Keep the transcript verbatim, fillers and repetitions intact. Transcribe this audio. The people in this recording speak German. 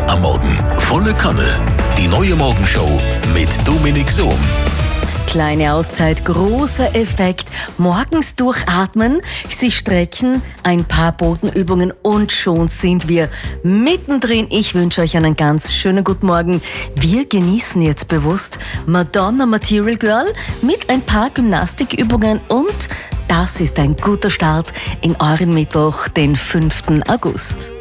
am Morgen. Volle Kanne. Die neue Morgenshow mit Dominik Sohm. Kleine Auszeit, großer Effekt. Morgens durchatmen, sich strecken, ein paar Bodenübungen und schon sind wir mittendrin. Ich wünsche euch einen ganz schönen guten Morgen. Wir genießen jetzt bewusst Madonna Material Girl mit ein paar Gymnastikübungen und das ist ein guter Start in euren Mittwoch, den fünften August.